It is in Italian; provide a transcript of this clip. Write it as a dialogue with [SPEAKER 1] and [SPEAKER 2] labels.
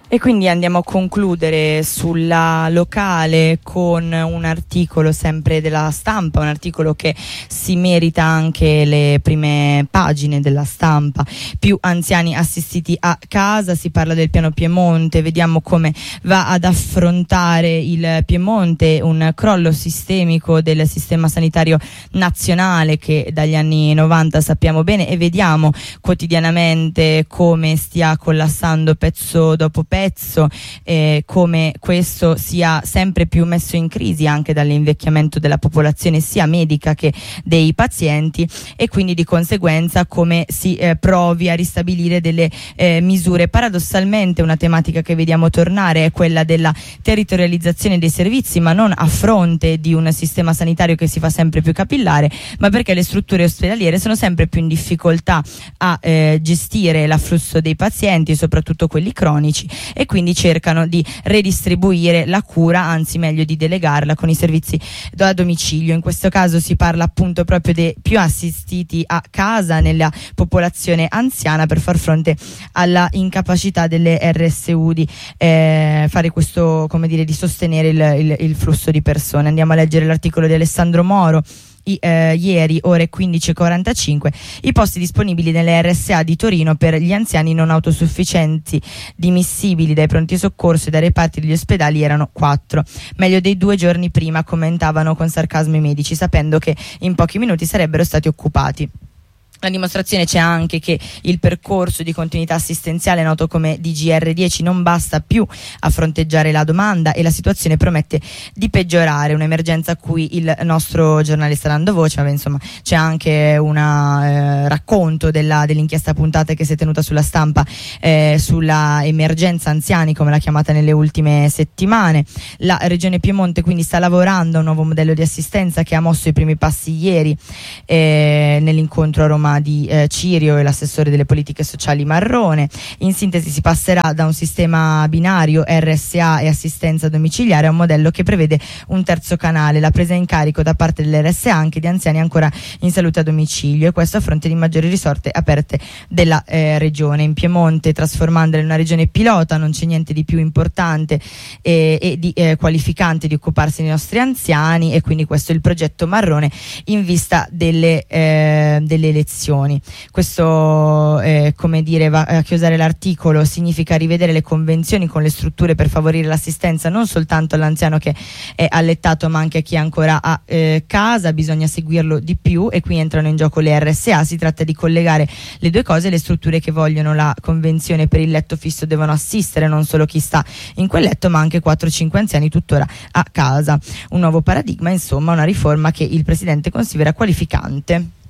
[SPEAKER 1] E quindi andiamo a concludere sulla locale con un articolo sempre della Stampa, un articolo che si merita anche le prime pagine della Stampa. Più anziani assistiti a casa, si parla del piano Piemonte, vediamo come va ad affrontare il Piemonte un crollo sistemico del sistema sanitario nazionale che dagli anni 90 sappiamo bene, e vediamo quotidianamente come stia collassando pezzo dopo pezzo, come questo sia sempre più messo in crisi anche dall'invecchiamento della popolazione sia medica che dei pazienti, e quindi di conseguenza come si provi a ristabilire delle misure. Paradossalmente una tematica che vediamo tornare è quella della territorializzazione dei servizi, ma non a fronte di un sistema sanitario che si fa sempre più capillare, ma perché le strutture ospedaliere sono sempre più in difficoltà a gestire l'afflusso dei pazienti, soprattutto quelli cronici, e quindi cercano di redistribuire la cura, anzi meglio di delegarla con i servizi a domicilio. In questo caso si parla appunto proprio dei più assistiti a casa nella popolazione anziana per far fronte alla incapacità delle RSU di fare questo, come dire, di sostenere il flusso di persone. Andiamo a leggere l'articolo di Alessandro Moro. Ieri ore 15:45 i posti disponibili nelle RSA di Torino per gli anziani non autosufficienti dimissibili dai pronti soccorso e dai reparti degli ospedali erano 4, meglio dei 2 giorni prima, commentavano con sarcasmo i medici, sapendo che in pochi minuti sarebbero stati occupati. La dimostrazione c'è anche che il percorso di continuità assistenziale noto come DGR10 non basta più a fronteggiare la domanda e la situazione promette di peggiorare, un'emergenza a cui il nostro giornale sta dando voce, ma insomma c'è anche un racconto dell'inchiesta puntata che si è tenuta sulla Stampa sulla emergenza anziani, come l'ha chiamata nelle ultime settimane. La Regione Piemonte quindi sta lavorando a un nuovo modello di assistenza che ha mosso i primi passi ieri nell'incontro a Roma di Cirio e l'assessore delle politiche sociali Marrone. In sintesi si passerà da un sistema binario RSA e assistenza domiciliare a un modello che prevede un terzo canale, la presa in carico da parte dell'RSA anche di anziani ancora in salute a domicilio, e questo a fronte di maggiori risorse aperte della regione. In Piemonte, trasformandola in una regione pilota, non c'è niente di più importante e di qualificante di occuparsi dei nostri anziani, e quindi questo è il progetto Marrone in vista delle elezioni. Questo come dire, va a chiusare l'articolo, significa rivedere le convenzioni con le strutture per favorire l'assistenza non soltanto all'anziano che è allettato ma anche a chi è ancora a casa. Bisogna seguirlo di più e qui entrano in gioco le RSA. Si tratta di collegare le due cose: le strutture che vogliono la convenzione per il letto fisso devono assistere non solo chi sta in quel letto ma anche 4-5 anziani tuttora a casa. Un nuovo paradigma, insomma una riforma che il Presidente considera qualificante.